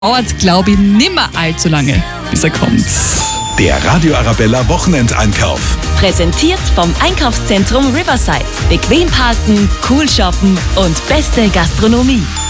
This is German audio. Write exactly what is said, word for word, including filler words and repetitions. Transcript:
Dauert, glaube ich, nimmer allzu lange, bis er kommt. Der Radio Arabella Wochenendeinkauf. Präsentiert vom Einkaufszentrum Riverside. Bequem parken, cool shoppen und beste Gastronomie.